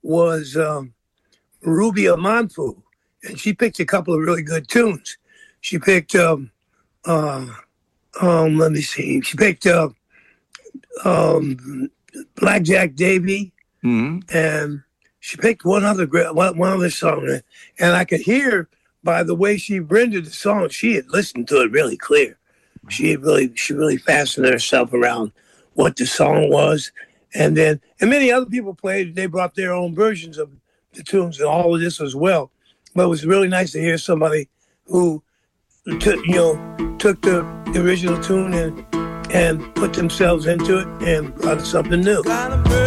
was Ruby Amanfu, and she picked a couple of really good tunes. She picked, let me see, she picked Blackjack Davy, and she picked one other song, and I could hear by the way she rendered the song, she had listened to it really clear. She really fastened herself around what the song was, and many other people played. They brought their own versions of the tunes and all of this as well. But it was really nice to hear somebody who took the original tune and put themselves into it and brought something new.